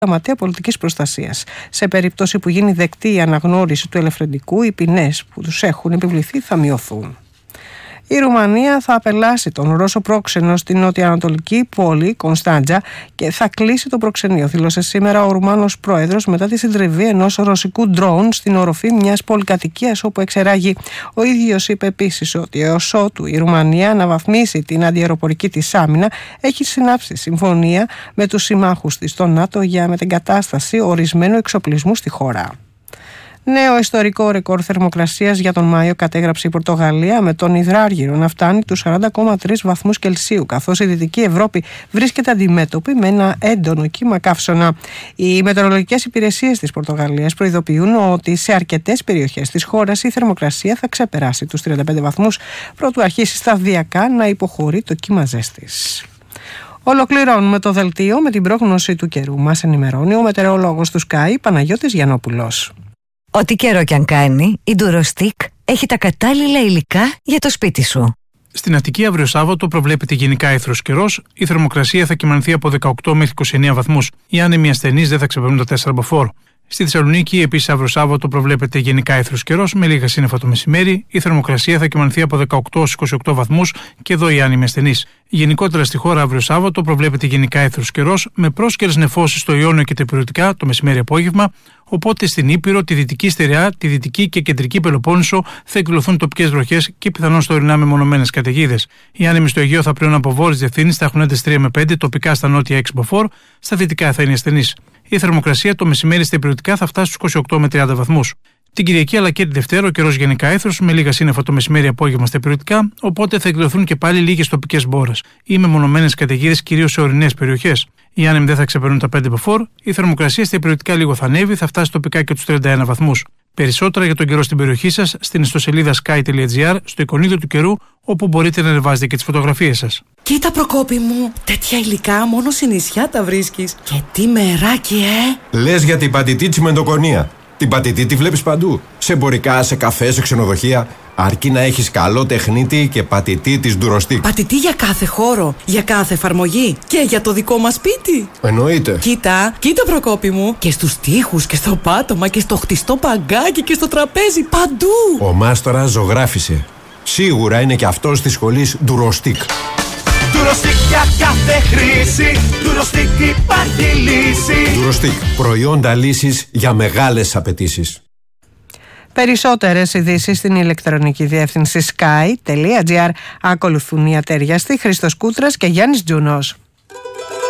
Γραμματέα Πολιτικής Προστασίας. Σε περίπτωση που γίνει δεκτή η αναγνώριση του ελεφρεντικού, οι ποινές που τους έχουν επιβληθεί θα μειωθούν. Η Ρουμανία θα απελάσει τον Ρώσο πρόξενο στην νοτιοανατολική πόλη Κωνσταντζα και θα κλείσει το προξενείο, δήλωσε σήμερα ο Ρουμάνος πρόεδρος μετά τη συντριβή ενός ρωσικού ντρόουν στην οροφή μιας πολυκατοικίας όπου εξερράγει. Ο ίδιος είπε επίσης ότι έως ότου η Ρουμανία αναβαθμίσει την αντιαεροπορική της άμυνα, έχει συνάψει συμφωνία με τους συμμάχους της στο ΝΑΤΟ για μετεγκατάσταση ορισμένου εξοπλισμού στη χώρα. Νέο ιστορικό ρεκόρ θερμοκρασίας για τον Μάιο κατέγραψε η Πορτογαλία, με τον υδράργυρο να φτάνει τους 40,3 βαθμούς Κελσίου, καθώς η Δυτική Ευρώπη βρίσκεται αντιμέτωπη με ένα έντονο κύμα καύσωνα. Οι μετεωρολογικές υπηρεσίες της Πορτογαλίας προειδοποιούν ότι σε αρκετές περιοχές της χώρας η θερμοκρασία θα ξεπεράσει τους 35 βαθμούς, προτού αρχίσει σταδιακά να υποχωρεί το κύμα ζέστης. Ολοκληρώνουμε το δελτίο με την πρόγνωση του καιρού. Μας ενημερώνει ο μετεωρολόγος του Sky, Παναγιώτης Γιαννόπουλος. Ό,τι καιρό κι αν κάνει, η Durostick έχει τα κατάλληλα υλικά για το σπίτι σου. Στην Αττική αύριο Σάββατο προβλέπεται γενικά αίθρος καιρός. Η θερμοκρασία θα κυμανθεί από 18 μέχρι 29 βαθμούς. Οι άνεμοι ασθενείς δεν θα ξεπερνούν τα 4 μποφόρ. Στη Θεσσαλονίκη, επίσης, αύριο Σάββατο προβλέπεται γενικά αίθρος καιρός με λίγα σύννεφα το μεσημέρι. Η θερμοκρασία θα κυμανθεί από 18 έως 28 βαθμούς και εδώ οι άνεμοι ασθενείς. Γενικότερα στη χώρα, αύριο Σάββατο προβλέπεται γενικά αίθρος καιρός με πρόσκαιρες νεφώσεις στο Ιόνιο και τα Ηπειρωτικά το μεσημέρι-απόγευμα. Οπότε στην Ήπειρο, τη Δυτική Στερεά, τη Δυτική και Κεντρική Πελοπόννησο θα εκδηλωθούν τοπικές βροχές και πιθανώς τωρινά μεμονωμένες καταιγίδες. Οι άνεμοι στο Αιγαίο θα πλέουν από βόρειες διευθύνσεις, θα έχουν ένταση 3 με 5, τοπικά στα νότια 6 μποφόρ, στα δυτικά θα είναι ασθενείς. Η θερμοκρασία το μεσημέρι στα Ηπειρωτικά θα φτάσει στους 28 με 30 βαθμούς. Την Κυριακή αλλά και τη Δευτέρα ο καιρός γενικά αίθρος με λίγα σύννεφα το μεσημέρι-απόγευμα στα Ηπειρωτικά, οπότε θα εκδηλωθούν και πάλι λίγες τοπικές μπόρες ή μεμονωμένες καταιγίδες κυρίως σε ορεινές περιοχές. Οι άνεμοι δεν θα ξεπερνούν τα 5 μποφόρ, η θερμοκρασία στα Ηπειρωτικά λίγο θα ανέβει, θα φτάσει τοπικά και τους 31 βαθμούς. Περισσότερα για τον καιρό στην περιοχή σας στην ιστοσελίδα sky.gr, στο εικονίδιο του καιρού, όπου μπορείτε να ανεβάζετε και τις φωτογραφίες σας. Κοίτα, Προκόπη μου, τέτοια υλικά μόνο σε νησιά τα βρίσκεις. Και τι μεράκι, Λες για την πατητή τσιμεντοκονία. Την πατητή τη βλέπεις παντού. Σε εμπορικά, σε καφέ, σε ξενοδοχεία. Αρκεί να έχεις καλό τεχνίτη και πατητή της Durostick. Πατητή για κάθε χώρο, για κάθε εφαρμογή και για το δικό μας σπίτι. Εννοείται. Κοίτα, Προκόπη μου. Και στους τοίχους και στο πάτωμα και στο χτιστό παγκάκι και στο τραπέζι, παντού. Ο μάστορας ζωγράφισε. Σίγουρα είναι και αυτός της σχολής Durostick. Durostick για κάθε χρήση. Durostick υπάρχει λύση. Durostick, προϊόντα λύσης για μεγάλες απαιτήσεις. Περισσότερες ειδήσεις στην ηλεκτρονική διεύθυνση sky.gr. Ακολουθούν οι ατέριαστοι Χρήστος Κούτρας και Γιάννης Τζούνος.